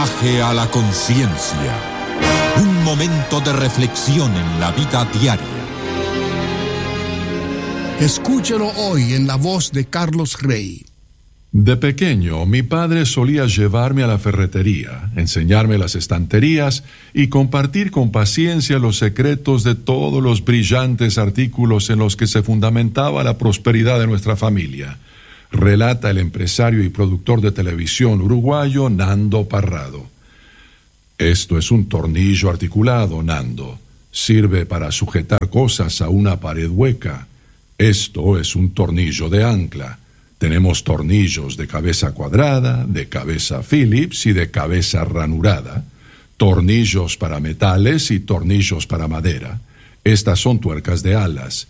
Viaje a la conciencia. Un momento de reflexión en la vida diaria. Escúchelo hoy en la voz de Carlos Rey. De pequeño, mi padre solía llevarme a la ferretería, enseñarme las estanterías y compartir con paciencia los secretos de todos los brillantes artículos en los que se fundamentaba la prosperidad de nuestra familia. Relata el empresario y productor de televisión uruguayo Nando Parrado. Esto es un tornillo articulado, Nando. Sirve para sujetar cosas a una pared hueca. Esto es un tornillo de ancla. Tenemos tornillos de cabeza cuadrada, de cabeza Phillips y de cabeza ranurada. Tornillos para metales y tornillos para madera. Estas son tuercas de alas.